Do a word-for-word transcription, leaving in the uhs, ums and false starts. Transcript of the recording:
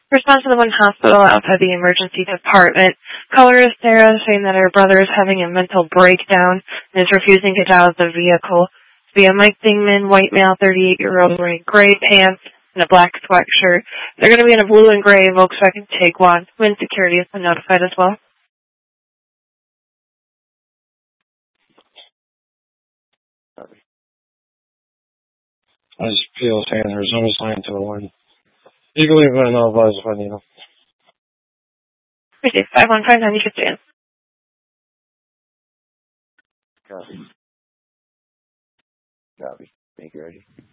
Response to the one hospital outside the emergency department. Caller is Sarah, saying that her brother is having a mental breakdown and is refusing to get out of the vehicle. Via Mike Dingman, white male, thirty-eight-year-old, wearing gray pants and a black sweatshirt. They're going to be in a blue and gray Volkswagen Tiguan. Wind security has been notified as well. I just feel saying there's no sign to the one. You can leave it no buzz if I need them. Receive five one five nine, you should stand. Copy. Copy. Make you ready.